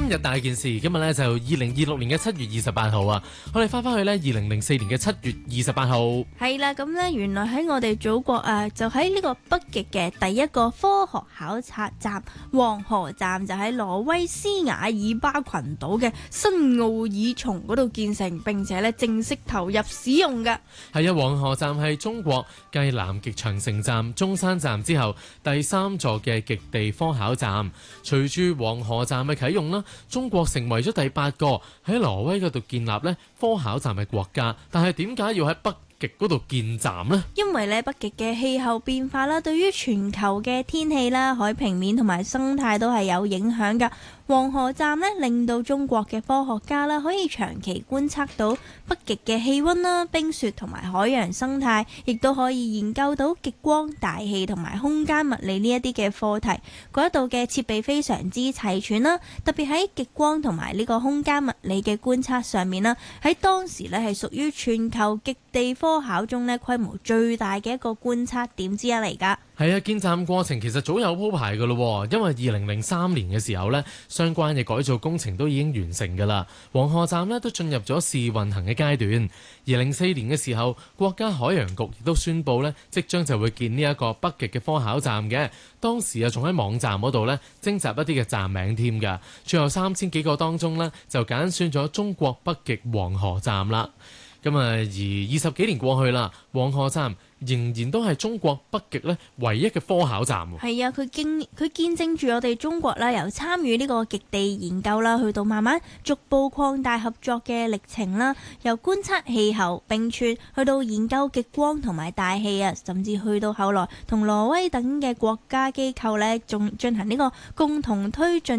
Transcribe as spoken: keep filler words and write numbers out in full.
今日大件事，今日咧就二零二六年嘅七月二十八號啊！我哋翻翻去咧二零零四年嘅七月二十八號。 係啦，咁呢原來喺我哋祖國啊，就喺呢個北極嘅第一個科學考察站黃河站，就喺挪威斯瓦爾巴群島嘅新奧爾松嗰度建成，並且咧正式投入使用㗎。 係啊，黃河站係中國繼南極長城站、中山站之後第三座嘅極地科考站。隨住黃河站嘅啟用啦，中國成為咗第八個喺挪威嗰度建立咧科考站嘅國家。但係點解要喺北極嗰度建站呢？ 因為咧北極嘅氣候變化啦，對於全球嘅天氣啦、海平面同埋生態都係有影響㗎。黃河站呢，令到中國嘅科學家啦可以長期觀察到北極嘅氣溫啦、冰雪同埋海洋生態，亦都可以研究到極光、大氣同埋空間物理呢一啲嘅課題。嗰度嘅設備非常之齊全啦，特別喺極光同埋呢個空間物理嘅觀察上面啦，喺當時呢係屬於全球極地科考中呢規模最大嘅一個觀察點之一嚟㗎。 係啊，建站過程其實早有鋪排㗎咯，因為二零零三年嘅時候呢，相關嘅改造工程都已經完成㗎啦。黃河站呢都進入咗試運行嘅階段。而零四年嘅時候，國家海洋局亦都宣布呢，即將就會建呢一個北極嘅科考站嘅。當時啊，仲喺網站嗰度呢徵集一啲嘅站名添㗎。最後三千幾個當中呢，就揀選咗中國北極黃河站啦。咁啊，而二十幾年過去啦，黃河站仍然都係中國北極咧唯一嘅科考站。 係啊，佢見佢見證住我哋中國啦，由參與呢個極地研究啦，去到慢慢逐步擴大合作嘅歷程啦，由觀測氣候冰川，去到研究極光同埋大氣啊，甚至去到後來同挪威等嘅國家機構咧，仲進行呢個共同推進